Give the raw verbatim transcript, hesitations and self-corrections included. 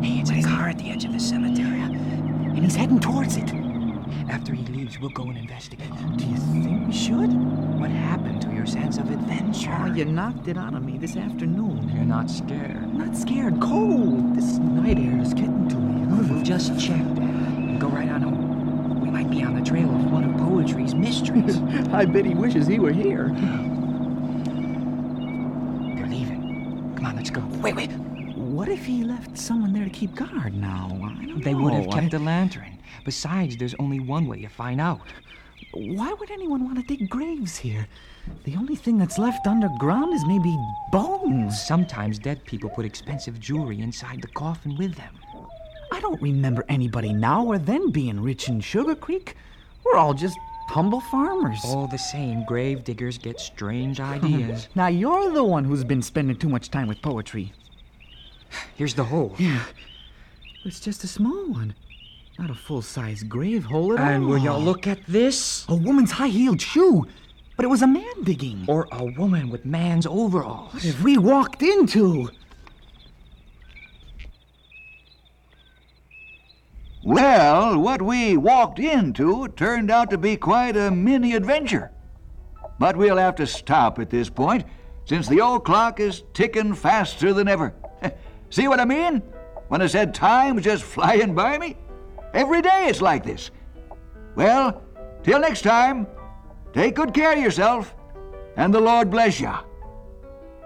Hey, it's a car at the edge of the cemetery. And he's heading towards it. After he leaves, we'll go and investigate. Do you think we should? What happened to your sense of adventure? Oh, you knocked it out of me this afternoon. You're not scared. I'm not scared. Cold. This night air is getting to me. We'll just check that and go right on home. We might be on the trail of one of poetry's mysteries. I bet he wishes he were here. They're leaving. Come on, let's go. Wait, wait. What if he left someone there to keep guard now? I don't They know. would have kept I... the lantern. Besides, there's only one way to find out. Why would anyone want to dig graves here? The only thing that's left underground is maybe bones. Sometimes dead people put expensive jewelry inside the coffin with them. I don't remember anybody now or then being rich in Sugar Creek. We're all just humble farmers. All the same, grave diggers get strange ideas. Now you're the one who's been spending too much time with poetry. Here's the hole. Yeah. It's just a small one. Not a full-size grave hole at all. And will y'all look at this? A woman's high-heeled shoe. But it was a man digging. Or a woman with man's overalls. What have we walked into? Well, what we walked into turned out to be quite a mini-adventure. But we'll have to stop at this point, since the old clock is ticking faster than ever. See what I mean? When I said time's just flying by me? Every day it's like this. Well, till next time, take good care of yourself, and the Lord bless ya.